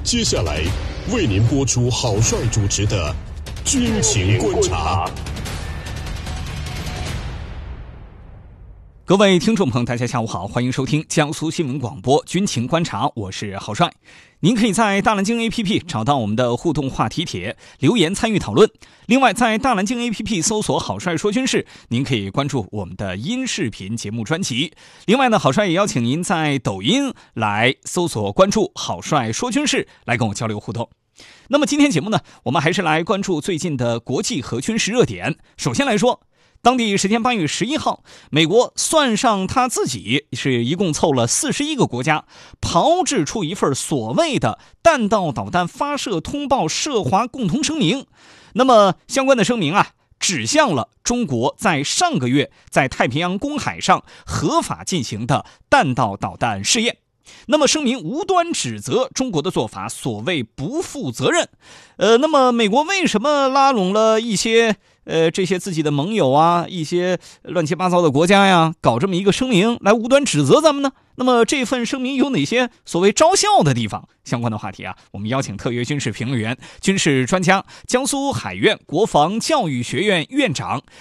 接下来为您播出郝帅主持的军情观察。 各位听众朋友，大家下午好，欢迎收听江苏新闻广播军情观察，我是郝帅。您可以在大蓝鲸 APP 找到我们的互动话题帖，留言参与讨论。另外，在大蓝鲸 APP 搜索郝帅说军事，您可以关注我们的音视频节目专辑。另外呢，郝帅也邀请您在抖音来搜索关注郝帅说军事，来跟我交流互动。那么今天节目呢，我们还是来关注最近的国际和军事热点。首先来说，当地时间8月11号，美国算上他自己是一共凑了41个国家，炮制出一份所谓的弹道导弹发射通报涉华共同声明。那么相关的声明指向了中国在上个月在太平洋公海上合法进行的弹道导弹试验。那么声明无端指责中国的做法所谓不负责任。那么美国为什么拉拢了一些这些自己的盟友一些乱七八糟的国家呀，搞这么一个声明来无端指责咱们呢？那么这份声明有哪些所谓招笑的地方？相关的话题我们邀请特约军事评论员、军事专家、江苏海院国防教育学院院长、